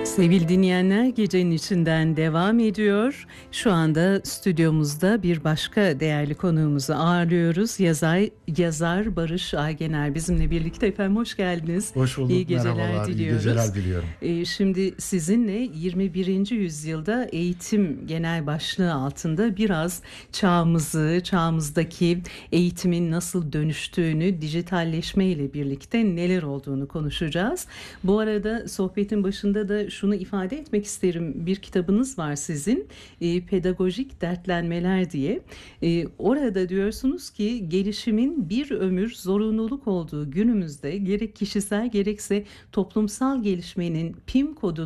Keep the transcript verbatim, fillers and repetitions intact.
Sevgili dinleyenler, gecenin içinden devam ediyor. Şu anda stüdyomuzda bir başka değerli konuğumuzu ağırlıyoruz. Yazar, yazar Barış Aygener bizimle birlikte. Efendim hoş geldiniz. Hoş bulduk. İyi geceler Merhabalar, diliyoruz. iyi geceler diliyorum. Ee, şimdi sizinle yirmi birinci yüzyılda eğitim genel başlığı altında biraz çağımızı, çağımızdaki eğitimin nasıl dönüştüğünü, dijitalleşme ile birlikte neler olduğunu konuşacağız. Bu arada sohbetin başında da şunu ifade etmek isterim. Bir kitabınız var sizin, e, Pedagojik Dertlenmeler diye. E, orada diyorsunuz ki gelişimin bir ömür zorunluluk olduğu günümüzde gerek kişisel gerekse toplumsal gelişmenin pim kodunu